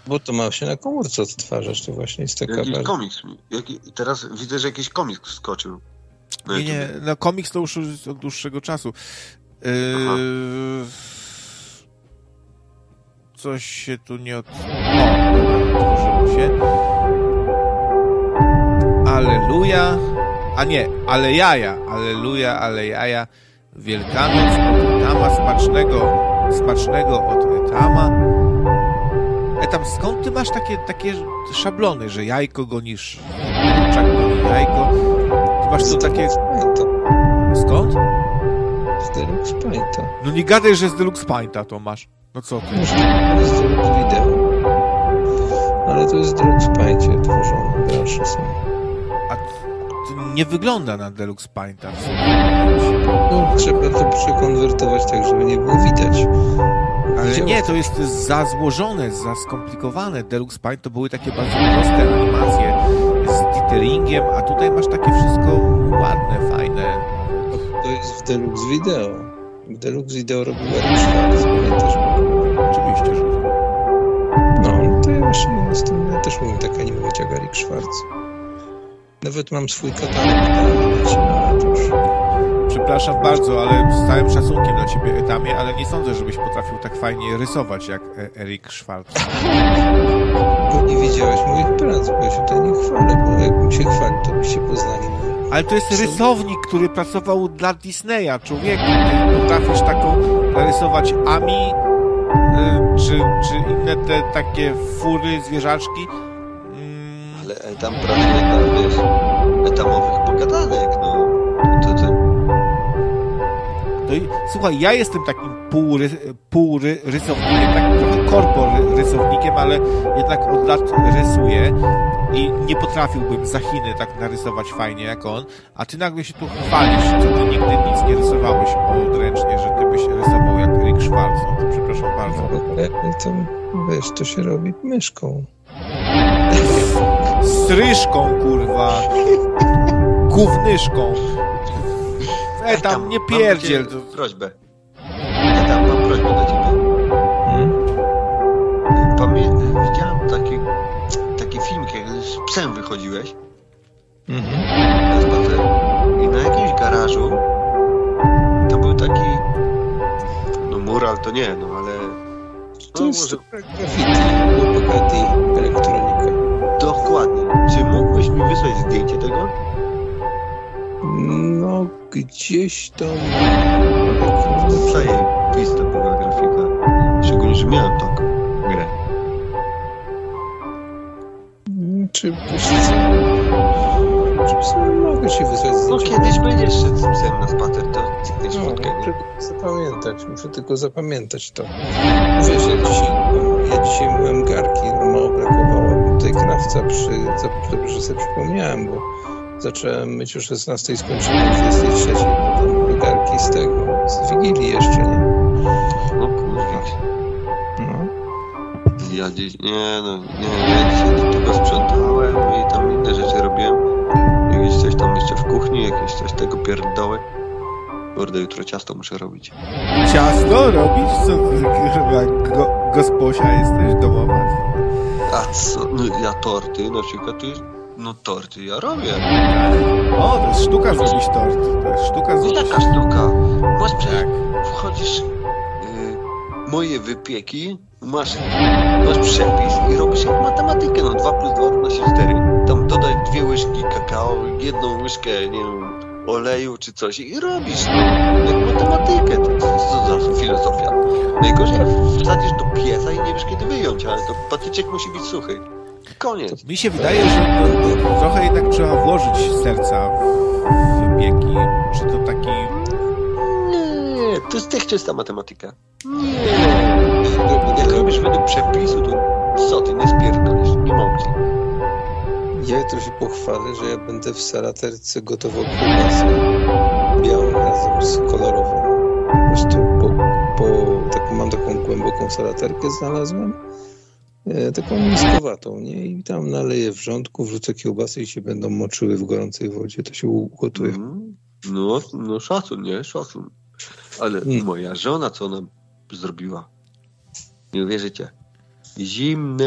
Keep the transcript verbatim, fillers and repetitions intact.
Bo to ma się na komórce odtwarzać, to właśnie jest taka... Jakiś bardzo... komiks. Jaki, teraz widzę, że jakiś komiks skoczył. Nie, nie, no komiks to już od dłuższego czasu. Yy... Coś się tu nie od... O, dobra, otworzyło się. Aleluja. A nie, ale jaja. Aleluja, ale jaja. Wielkanoc od Etama, smacznego, smacznego od Etama. Etam, skąd ty masz takie, takie szablony, że jajko gonisz, kurczak goni jajko? Ty masz tu takie... Skąd? Z Deluxe Painta. No nie gadaj, że z Deluxe Painta to masz. No co ty? To jest Deluxe Video. Ale to jest w Deluxe Paincie tworzone, dalsze są. A to nie wygląda na Deluxe Painta w sumie. No, trzeba to przekonwertować tak, żeby nie było widać. Ale Widział... nie, to jest za złożone, za skomplikowane. Deluxe Paint to były takie bardzo proste animacje z detailing, a tutaj masz takie wszystko ładne, fajne. To jest w Deluxe Video. W Deluxe Video robił Erik Schwartz, pamiętasz? Oczywiście, że no, no to ja właśnie jestem, ja też umiem tak animować jak Erik Schwartz. Nawet mam swój katalog na animacji, ale to już... Przepraszam bardzo, ale z całym szacunkiem dla ciebie, Etamie, ale nie sądzę, żebyś potrafił tak fajnie rysować jak Erik Schwartz. Bo nie widziałeś moich prac, bo ja się tutaj nie chwalę, bo jakbym się chwalił, to byście poznali. Ale to jest rysownik, który pracował dla Disneya, człowieku. Ty potrafisz taką narysować Ami, czy, czy inne te takie fury, zwierzaczki. Mm. Ale Etam pracuje na, wiesz, etamowych pogadanek, no. To, to... To i, słuchaj, ja jestem takim pół, pół ry, rysownikiem, tak trochę korpo rysownikiem, ale jednak od lat rysuję i nie potrafiłbym za Chiny tak narysować fajnie jak on, a ty nagle się tu chwalisz, że ty nigdy nic nie rysowałeś odręcznie, że ty byś rysował jak Erik Schwartz. No to przepraszam bardzo. No, to, wiesz, to się robi myszką. Stryżką, kurwa. Gównyszką. E, tam nie pierdziel. Mam prośbę. Ja tam mam prośbę do ciebie. Hmm? Pamię- widziałem taki, taki film, jak z psem wychodziłeś. Mhm. Na spacer. I na jakimś garażu tam był taki, no mural to nie, no ale... To no, jest może... graffiti, propagati, elektronika. Dokładnie. Czy mógłbyś mi wysłać zdjęcie tego? No, gdzieś tam... Zajebista była grafika. Szczególnie, że miałem taką grę. Czy wiesz co? Czy sobie mogę ci wysłać zdjęcie? No kiedyś będziesz szedł z psem na spacer, to cykniesz no, fotkę. Muszę zapamiętać, muszę tylko zapamiętać to. Wiesz, ja dzisiaj, ja dzisiaj myłem garki, no mało brakowało tutaj krawca przy... Dobrze, że sobie przypomniałem, bo zacząłem myć o szesnastej, skończyłem o dwudziestej trzeciej, potem garki z tego, z Wigilii jeszcze, nie? No kurwa. No. Ja dziś, nie no, nie, ja dzisiaj tylko sprzątałem i tam inne rzeczy robiłem. Jakieś coś tam jeszcze w kuchni, jakieś coś tego pierdoły. Kurde, jutro ciasto muszę robić. Ciasto robić? Co ty, kurwa, go, gosposia jesteś domowa? A co? No ja torty, na przykład, no torty ja robię. O, to jest sztuka zrobić tort. To jest sztuka zrobić. Jaka sztuka? Masz przecież, wchodzisz, yy, moje wypieki, masz, masz przepis i robisz jak matematykę, no dwa plus dwa równa się cztery. Tam dodaj dwie łyżki kakao, jedną łyżkę, nie wiem, oleju czy coś i robisz, no, jak matematykę. To, to, to za filozofia. Najgorzej jak wsadzisz do pieca i nie wiesz kiedy wyjąć, ale to patyczek musi być suchy. Koniec. Mi się wydaje, że to, to trochę jednak trzeba włożyć serca w wypieki. Czy to taki... Nie, to jest tak czysta matematyka. Nie. Jak robisz według przepisu, to co ty, nie spierdolisz, nie mogli. Ja to się pochwalę, że ja będę w salaterce gotował kiełbasę białą razem z kolorową. Po prostu po, po, taką, mam taką głęboką salaterkę znalazłem. E, taką niskowatą, nie? I tam naleję wrzątku, wrzucę kiełbasy i się będą moczyły w gorącej wodzie. To się ugotuje. Mm, no, no szacun, nie? Szacun. Ale mm. moja żona, co ona zrobiła? Nie uwierzycie. Zimne